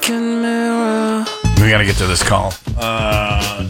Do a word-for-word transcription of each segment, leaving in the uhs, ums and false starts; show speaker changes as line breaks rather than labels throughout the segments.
broken mirror.
We got to get to this call. Uh,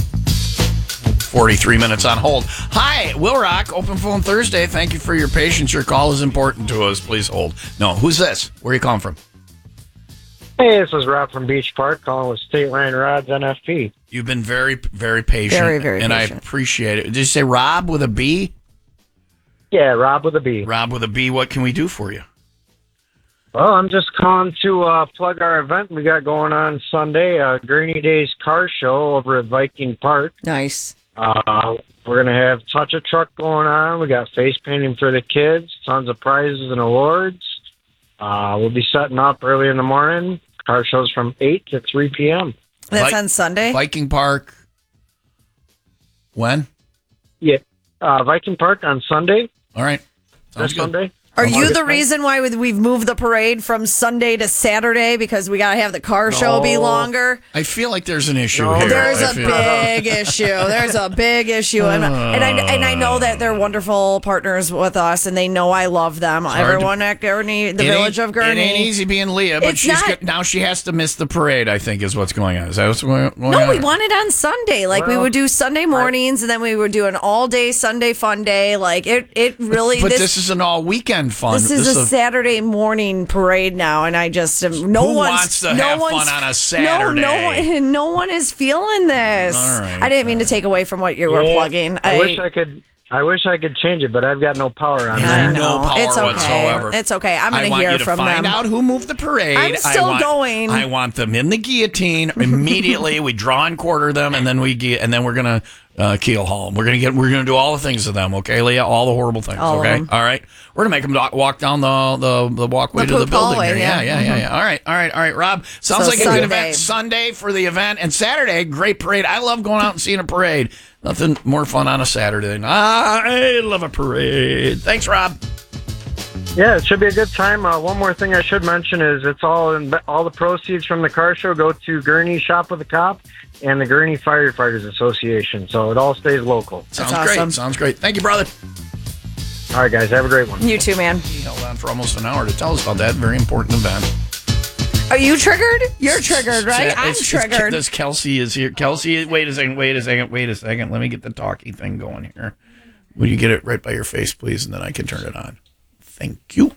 forty-three minutes on hold. Hi, Will Rock, Open Phone Thursday. Thank you for your patience. Your call is important to us. Please hold. No, who's this? Where are you calling from?
Hey, this is Rob from Beach Park calling with State Line Rods N F P.
You've been very, very patient.
Very, very
and
patient.
I appreciate it. Did you say Rob with a B?
Yeah, Rob with a B.
Rob with a B. What can we do for you?
Well, I'm just calling to uh, plug our event we got going on Sunday, uh, Gurney Days Car Show over at Viking Park.
Nice.
Uh, we're going to have Touch a Truck going on. We got face painting for the kids, tons of prizes and awards. Uh, we'll be setting up early in the morning. Car show's from eight to three p.m.
That's
Vi-
on Sunday?
Viking Park. When?
Yeah, uh, Viking Park on Sunday.
All right. Sounds
This
good.
Sunday.
Are you
August
the
ninth.
reason why we've moved the parade from Sunday to Saturday because we got to have the car show be
No.
longer?
I feel like there's an issue
No,
here.
There's
I
a
feel-
big issue. There's a big issue, and, and I and I know that they're wonderful partners with us, and they know I love them.
hard to-
Everyone at Gurney, the
It
village
ain't-
of Gurney.
It ain't easy being Leah, but
It's
she's
not-
got, now she has to miss the parade, I think, is what's going on. Is that what's going going
No,
on?
we want it on Sunday. Like we
Well,
would do Sunday mornings, and then we would do an all day Sunday fun day. Like it, it really.
But
this,
this, is an all weekend fun.
This is a
a-
Saturday morning parade now, and I just am- no
Who
one's
wants to
no
have fun
one's,
on a Saturday?
No, no one, no one is feeling this.
All right,
I didn't mean to take away from what you were
Yeah,
plugging.
I, wish I could. I wish I could change it, but I've got no power on
I
that.
no
know.
power
It's okay.
whatsoever.
It's okay. I'm
I
going
want
hear
you to
from
find
them.
out who moved the parade.
I'm still
I want,
going.
I want them in the guillotine immediately. We draw and quarter them, and then we gu- and then we're gonna uh, keel haul them. We're gonna get. We're gonna do all the things to them. Okay, Leah, all the horrible things.
All of
okay,
them.
all right. We're gonna make them do- walk down the the, the walkway
The
to the
poop
building.
hallway,
there. Yeah,
yeah.
yeah, yeah, yeah. All right, all right, all right. Rob, sounds
So
like a good
Sunday.
event. Sunday for the event, and Saturday, great parade. I love going out and seeing a parade. Nothing more fun on a Saturday. than- I love a parade. Thanks, Rob.
Yeah, it should be a good time. Uh, one more thing I should mention is it's all in, all the proceeds from the car show go to Gurney Shop with a Cop and the Gurney Firefighters Association. So it all stays local.
Sounds
That's
great.
awesome.
Sounds great. Thank you, brother.
All right, guys, have a great one.
You too, man.
He held on for almost an hour to tell us about that very important event.
Are you triggered? You're triggered, right?
It's-
I'm
it's-
triggered.
This Kelsey is here. Kelsey, wait a second, wait a second, wait a second. Let me get the talkie thing going here. Will you get it right by your face, please, and then I can turn it on. Thank you.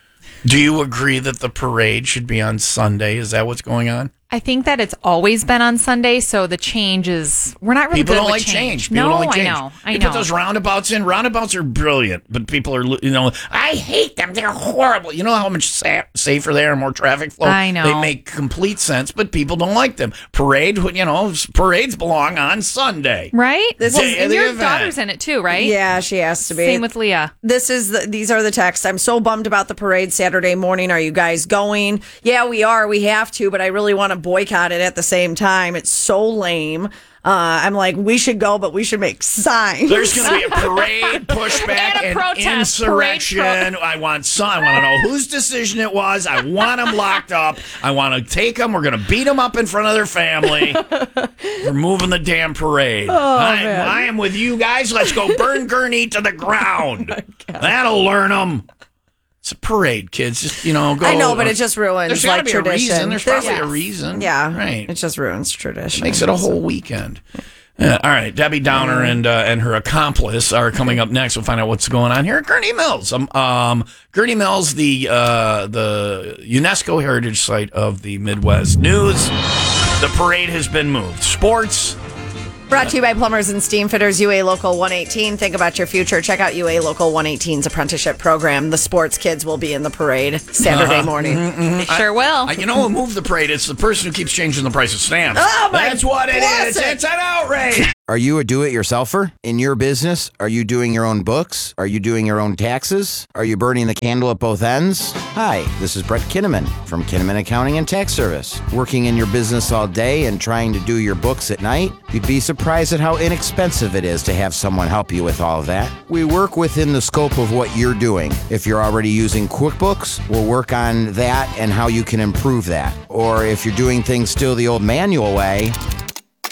Do you agree that the parade should be on Sunday? Is that what's going on?
I think that it's always been on Sunday, so the change is we're not really
People
good
don't
with
like change. People
no,
don't like change.
I know. I
you
know.
put those roundabouts in. Roundabouts are brilliant, but people are, you know, I hate them. They're horrible. You know how much sa- safer they are, more traffic flow.
I know.
They make complete sense, but people don't like them. Parade, you know, parades belong on Sunday.
Right?
This
well,
is-
and
the
your
event.
daughter's in it too, right?
Yeah, she has to be.
Same with Leah.
This is the, these are the texts. I'm so bummed about the parade Saturday morning. Are you guys going? Yeah, we are. We have to, but I really want to boycott it at the same time. It's so lame. Uh, I'm like, we should go, but we should make signs.
There's going to be a parade, pushback,
And a
and
protest.
insurrection.
Parade pro-
I want some. I want to know whose decision it was. I want them locked up. I want to take them. We're going to beat them up in front of their family. We're moving the damn parade.
Oh,
I,
man.
I am with you guys. Let's go burn Gurney to the ground. That'll learn them. It's a parade, kids. Just, you know, go.
I know, but it just ruins
There's gotta
like
be
tradition.
a reason. There's probably
There's-
a reason.
Yeah,
Right.
It just ruins tradition.
Makes it a whole weekend. Yeah, all right, Debbie Downer and uh, and her accomplice are coming up next. We'll find out what's going on here at Gurney Mills. Um, um Gurney Mills, the uh, the UNESCO Heritage Site of the Midwest. News: the parade has been moved. Sports.
Brought to you by Plumbers and Steam Fitters, U A Local one eighteen. Think about your future. Check out U A Local one eighteen's apprenticeship program. The sports kids will be in the parade Saturday
Uh-huh.
morning.
They sure will.
I, you know who moved the parade? It's the person who keeps changing the price of stamps.
Oh, my
That's what it is.
blessing.
It's an outrage.
Are you a do-it-yourselfer? In your business, are you doing your own books? Are you doing your own taxes? Are you burning the candle at both ends? Hi, this is Brett Kinnaman from Kinnaman Accounting and Tax Service. Working in your business all day and trying to do your books at night? You'd be surprised at how inexpensive it is to have someone help you with all of that. We work within the scope of what you're doing. If you're already using QuickBooks, we'll work on that and how you can improve that. Or if you're doing things still the old manual way,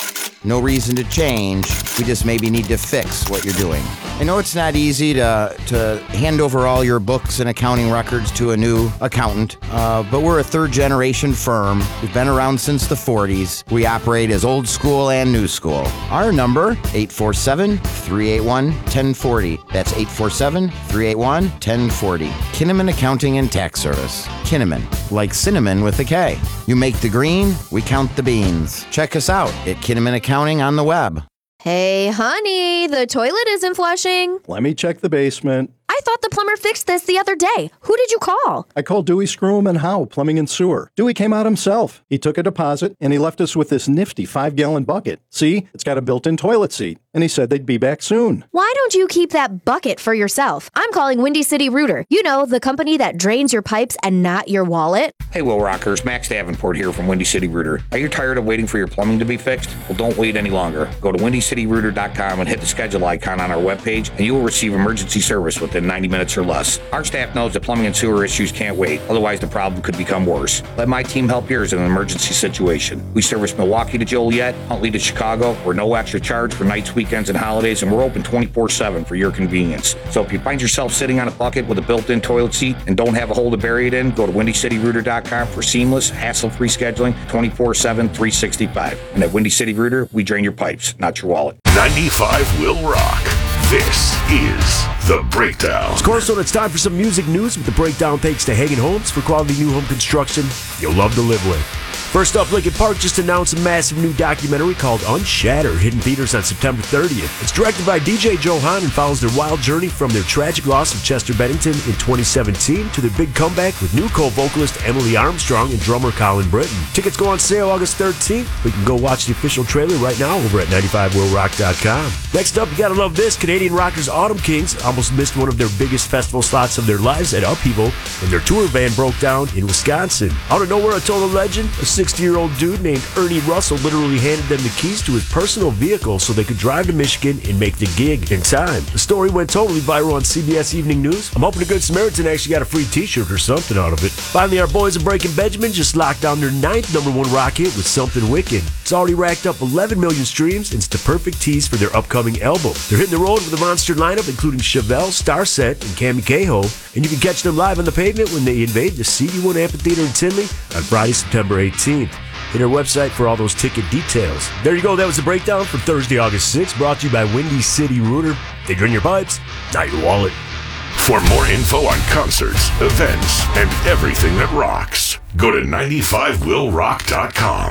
No reason to change. We just maybe need to fix what you're doing. I know it's not easy to, to hand over all your books and accounting records to a new accountant, uh, but we're a third-generation firm. We've been around since the forties. We operate as old school and new school. Our number, eight four seven, three eight one, one zero four zero. That's eight four seven, three eight one, one zero four zero. Kinnaman Accounting and Tax Service. Kinnaman, like cinnamon with a K. You make the green, we count the beans. Check us out at Kinnaman Accounting on the web.
Hey, honey, the toilet isn't flushing.
Let me check the basement.
I thought the plumber fixed this the other day. Who did you call?
I called Dewey Scroom and Howe, Plumbing and Sewer. Dewey came out himself. He took a deposit, and he left us with this nifty five-gallon bucket. See, it's got a built-in toilet seat. And he said they'd be back soon.
Why don't you keep that bucket for yourself? I'm calling Windy City Rooter. You know, the company that drains your pipes and not your wallet.
Hey, Will Rockers. Max Davenport here from Windy City Rooter. Are you tired of waiting for your plumbing to be fixed? Well, don't wait any longer. Go to windy city rooter dot com and hit the schedule icon on our webpage, and you will receive emergency service within ninety minutes or less. Our staff knows that plumbing and sewer issues can't wait. Otherwise, the problem could become worse. Let my team help yours in an emergency situation. We service Milwaukee to Joliet, Huntley to Chicago. We're no extra charge for nights, weekends, and holidays, and we're open twenty-four seven for your convenience. So if you find yourself sitting on a bucket with a built-in toilet seat and don't have a hole to bury it in, go to windy city rooter dot com for seamless, hassle-free scheduling twenty-four seven, three sixty-five. And at Windy City Rooter, we drain your pipes, not your wallet.
ninety-five will rock. This is The Breakdown.
Cornerstone, it's time for some music news with The Breakdown, thanks to Hagen Homes for quality new home construction you'll love to live with. First up, Linkin Park just announced a massive new documentary called Unshattered, hitting theaters on September thirtieth. It's directed by D J Joe Hahn and follows their wild journey from their tragic loss of Chester Bennington in twenty seventeen to their big comeback with new co-vocalist Emily Armstrong and drummer Colin Britton. Tickets go on sale August thirteenth. We can go watch the official trailer right now over at ninety-five will rock dot com. Next up, you gotta love this. Canadian rockers Autumn Kings almost missed one of their biggest festival slots of their lives at Upheaval when their tour van broke down in Wisconsin. Out of nowhere, a total legend, a sixty-year-old dude named Ernie Russell literally handed them the keys to his personal vehicle so they could drive to Michigan and make the gig in time. The story went totally viral on C B S Evening News. I'm hoping a Good Samaritan actually got a free t-shirt or something out of it. Finally, our boys at Breaking Benjamin just locked down their ninth number one rock hit with Something Wicked. It's already racked up eleven million streams and it's the perfect tease for their upcoming album. They're hitting the road with a monster lineup including Chevelle, Starset, and Cammy Cahoe, and you can catch them live on the pavement when they invade the C B one Amphitheater in Tinley on Friday, September eighteenth. Hit our website for all those ticket details. There you go. That was the breakdown for Thursday, August sixth, brought to you by Windy City Rooter. They drain your pipes, not your wallet.
For more info on concerts, events, and everything that rocks, go to ninety-five will rock dot com.